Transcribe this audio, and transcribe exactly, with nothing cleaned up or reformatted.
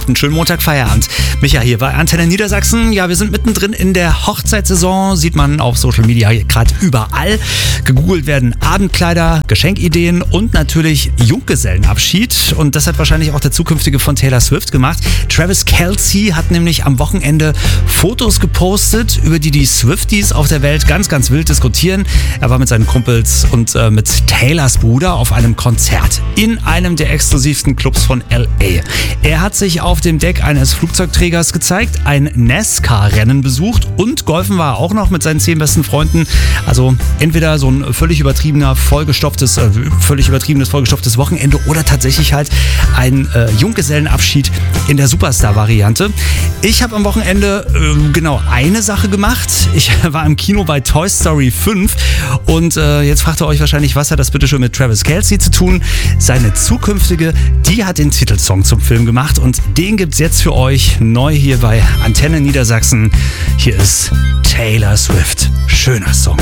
einen schönen Montag, Feierabend. Micha hier bei Antenne Niedersachsen. Ja, wir sind mittendrin in der Hochzeitssaison. Sieht man auf Social Media gerade überall. Gegoogelt werden Abendkleider, Geschenkideen und natürlich Junggesellenabschied. Und das hat wahrscheinlich auch der zukünftige von Taylor Swift gemacht. Travis Kelce hat nämlich am Wochenende Fotos gepostet, über die die Swifties auf der Welt ganz, ganz wild diskutieren. Er war mit seinen Kumpels und äh, mit Taylors Bruder auf einem Konzert in einem der exklusivsten Clubs von L A. Er hat sich auf dem Deck eines Flugzeugträgers gezeigt, ein NASCAR-Rennen besucht und golfen war er auch noch mit seinen zehn besten Freunden. Also entweder so ein völlig übertriebener, vollgestopftes, äh, völlig übertriebenes, vollgestopftes Wochenende oder tatsächlich halt ein äh, Junggesellenabschied in der Superstar-Variante. Ich habe am Wochenende äh, genau eine Sache gemacht. Ich war im Kino bei Toy Story fünf und äh, jetzt fragt ihr euch wahrscheinlich, was hat das bitte schon mit Travis Kelce zu tun? Seine zukünftige, die hat den Titelsong zum Film gemacht und den gibt's jetzt für euch neu hier bei Antenne Niedersachsen. Hier ist Taylor Swift. Schöner Song.